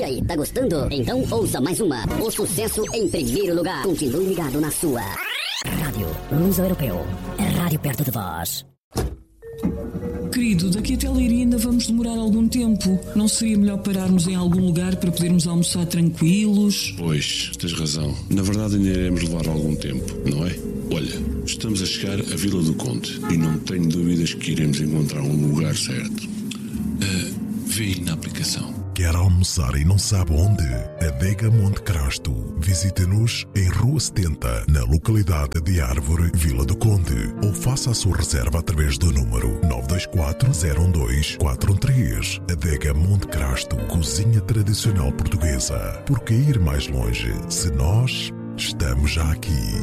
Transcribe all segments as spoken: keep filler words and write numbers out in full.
E aí, tá gostando? Então ouça mais uma. O sucesso em primeiro lugar. Continue ligado na sua Rádio Luso Europeu. A rádio perto de vós. Querido, daqui até Leiria ainda vamos demorar algum tempo. Não seria melhor pararmos em algum lugar para podermos almoçar tranquilos? Pois, tens razão. Na verdade ainda iremos levar algum tempo, não é? Olha, estamos a chegar à Vila do Conde e não tenho dúvidas que iremos encontrar um lugar certo. Uh, vê aí na aplicação. Quer almoçar e não sabe onde? Adega Monte Crasto. Visite-nos em Rua setenta, na localidade de Árvore, Vila do Conde. Ou faça a sua reserva através do número nove dois quatro, zero um dois, quatro um três. Adega Monte Crasto. Cozinha tradicional portuguesa. Por que ir mais longe se nós estamos já aqui?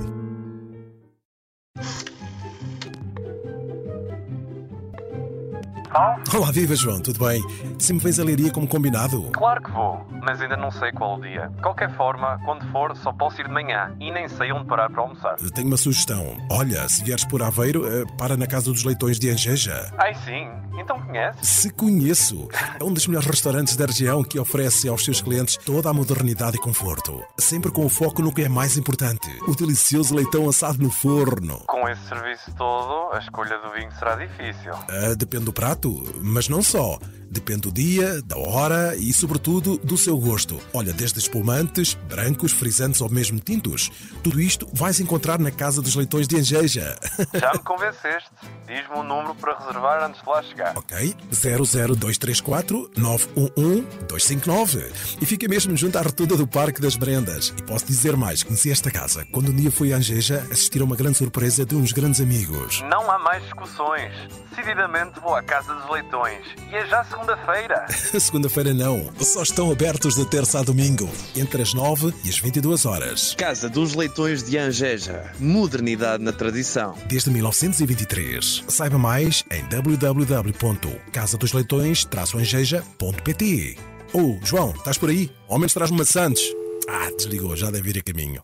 Olá, viva João, tudo bem? Se me vens a Leiria como combinado? Claro que vou, mas ainda não sei qual o dia. De qualquer forma, quando for, só posso ir de manhã e nem sei onde parar para almoçar. Tenho uma sugestão. Olha, se vieres por Aveiro, para na Casa dos Leitões de Angeja. Ai sim, então conheces? Se conheço. É um dos melhores restaurantes da região que oferece aos seus clientes toda a modernidade e conforto. Sempre com o foco no que é mais importante. O delicioso leitão assado no forno. Com esse serviço todo, a escolha do vinho será difícil. Ah, depende do prato, mas não só. Depende do dia, da hora e, sobretudo, do seu gosto. Olha, desde espumantes, brancos, frisantes ou mesmo tintos. Tudo isto vais encontrar na Casa dos Leitões de Angeja. Já me convenceste. Diz-me um número para reservar antes de lá chegar. Ok. zero zero dois três quatro, nove um um, dois cinco nove. E fica mesmo junto à rotunda do Parque das Brendas. E posso dizer mais, conheci esta casa quando um dia fui a Angeja assistir a uma grande surpresa de uns grandes amigos. Não há mais discussões. Decididamente vou à Casa dos Leitões. E é já segunda-feira. Segunda-feira não. Só estão abertos de terça a domingo, entre as nove e as vinte e duas horas. Casa dos Leitões de Angeja. Modernidade na tradição. Desde mil novecentos e vinte e três. Saiba mais em w w w ponto casa dos leitões traço angeja ponto p t. Oh, João, estás por aí? Ao menos traz-me maçantes. Ah, desligou, já deve ir a caminho.